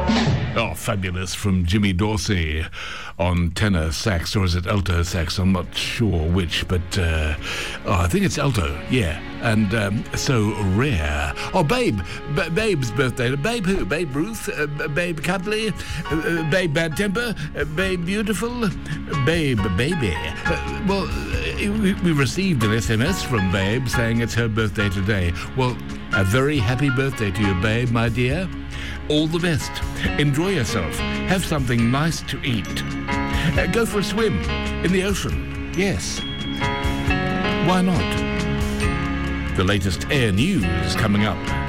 Oh, fabulous from Jimmy Dorsey on tenor sax, or is it alto sax? I'm not sure which, but I think it's alto, yeah. And so rare. Oh, Babe. Babe's birthday. Babe who? Babe Ruth? Babe Cuddly? Babe Bad Temper? Babe Beautiful? Babe Baby? Well, we received an SMS from Babe saying it's her birthday today. Well, a very happy birthday to you, Babe, my dear. All the best. Enjoy yourself. Have something nice to eat. Go for a swim in the ocean. Yes. Why not? The latest air news coming up.